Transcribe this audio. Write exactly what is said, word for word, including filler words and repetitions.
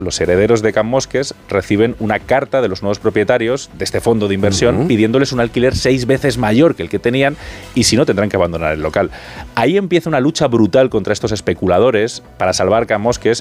los herederos de Can Mosques reciben una carta de los nuevos propietarios de este fondo de inversión uh-huh. pidiéndoles un alquiler seis veces mayor que el que tenían y si no tendrán que abandonar el local. Ahí empieza una lucha brutal contra estos especuladores para salvar Can Mosques